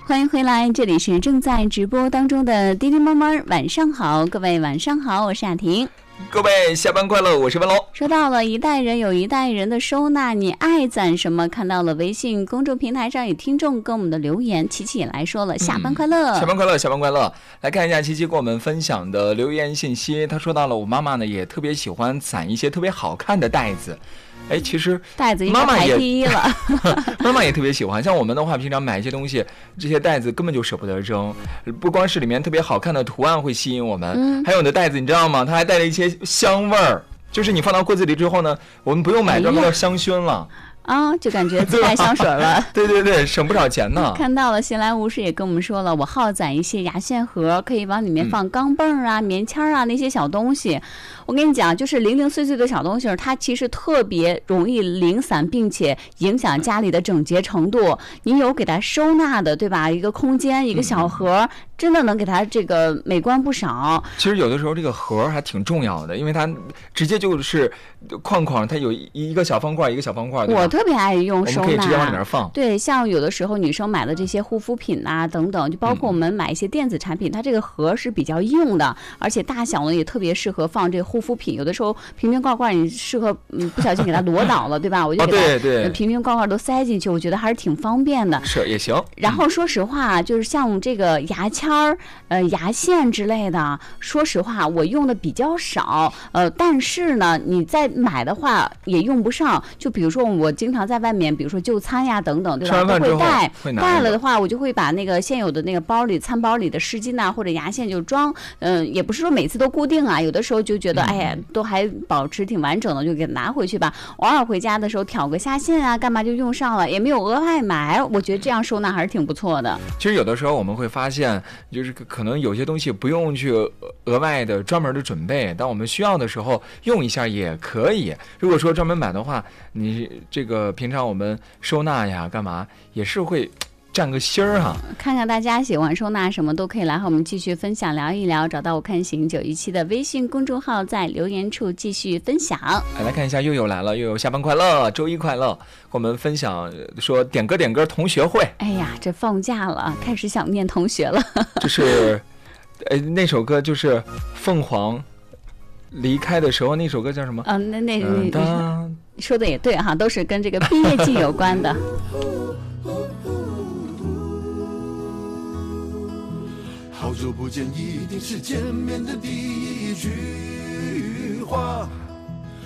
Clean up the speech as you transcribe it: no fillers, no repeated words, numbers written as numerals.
欢迎回来，这里是正在直播当中的滴滴猫猫，晚上好，各位晚上好，我是雅婷。 各位下班快乐，我是文龙。 说到了一代人有一代人的收纳，你爱攒什么？看到了微信公众平台上有听众跟我们的留言，琪琪也来说了，下班快乐， 下班快乐，下班快乐。来看一下琪琪给我们分享的留言信息，他说到了我妈妈呢也特别喜欢攒一些特别好看的袋子。哎，其实袋子应该排第一了。 妈妈也特别喜欢，像我们的话，平常买一些东西，这些袋子根本就舍不得扔。不光是里面特别好看的图案会吸引我们，还有的袋子你知道吗？它还带了一些香味儿，就是你放到柜子里之后呢，我们不用买专门的香薰了。 就感觉自带香水了。 对对对，省不少钱呢。 看到了，闲来无事也跟我们说了，我好攒一些牙线盒，可以往里面放钢镚啊、棉签啊那些小东西。我跟你讲，就是零零碎碎的小东西，它其实特别容易零散，并且影响家里的整洁程度。你有给它收纳的，对吧？一个空间，一个小盒，真的能给它这个美观不少。 其实有的时候这个盒还挺重要的，因为它直接就是框，它有一个小方块，一个小方块。 我特别爱用收纳， 我们可以直接往里面放。 对，像有的时候女生买的这些护肤品啊等等，就包括我们买一些电子产品，它这个盒是比较硬的，而且大小呢也特别适合放这个护肤品。有的时候瓶瓶罐罐你适合不小心给它挪倒了，对吧？我就给它瓶瓶罐罐都塞进去，我觉得还是挺方便的。 是也行。 然后说实话，就是像这个牙签儿、牙线之类的，说实话我用的比较少。但是呢，你再买的话也用不上。就比如说我经常在外面，比如说就餐呀等等，对吧？都会带。带了的话，我就会把那个现有的那个包里、餐包里的湿巾呐或者牙线就装。也不是说每次都固定啊，有的时候就觉得哎呀，都还保持挺完整的，就给拿回去吧。偶尔回家的时候挑个下线啊，干嘛就用上了，也没有额外买。我觉得这样收纳还是挺不错的。 其实有的时候我们会发现，就是可能有些东西不用去额外的专门的准备，当我们需要的时候用一下也可以。如果说专门买的话，你这个平常我们收纳呀干嘛也是会占个心儿哈。 看看大家喜欢收纳什么，都可以来和我们继续分享聊一聊。找到我看行917的微信公众号，在留言处继续分享。 来看一下，悠悠来了，悠悠下班快乐，周一快乐，跟我们分享说点歌同学会。 哎呀，这放假了，开始想念同学了。 就是那首歌就是凤凰离开的时候，那首歌叫什么？ 你说的也对哈，都是跟这个毕业季有关的。 好久不见，一定是见面的第一句话。